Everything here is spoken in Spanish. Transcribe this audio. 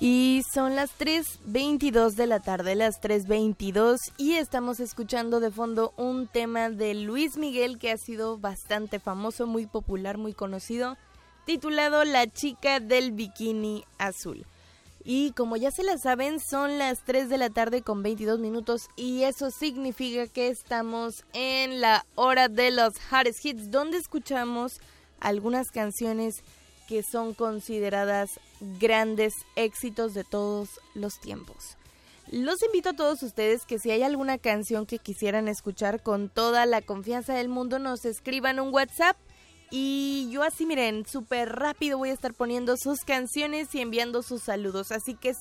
Y son las 3:22 de la tarde, las 3:22, y estamos escuchando de fondo un tema de Luis Miguel que ha sido bastante famoso, muy popular, muy conocido, titulado La chica del bikini azul. Y como ya se la saben, son las 3 de la tarde con 22 minutos y eso significa que estamos en la hora de los Hottest Hits, donde escuchamos algunas canciones que son consideradas grandes éxitos de todos los tiempos. Los invito a todos ustedes que si hay alguna canción que quisieran escuchar con toda la confianza del mundo, nos escriban un WhatsApp y yo así miren, súper rápido voy a estar poniendo sus canciones y enviando sus saludos. Así que